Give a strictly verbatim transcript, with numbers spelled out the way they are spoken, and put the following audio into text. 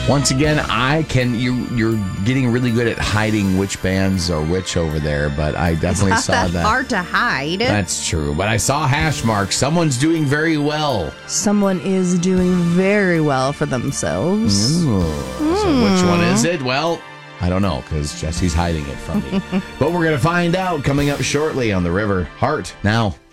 Once again, I can. You, you're getting really good at hiding which bands are which over there, but I definitely It's saw not that, that. hard to hide. That's true, but I saw hash marks. Someone's doing very well. Someone is doing very well for themselves. Ooh. So which one is it? Well, I don't know because Jesse's hiding it from me. But we're going to find out coming up shortly on The River Heart now.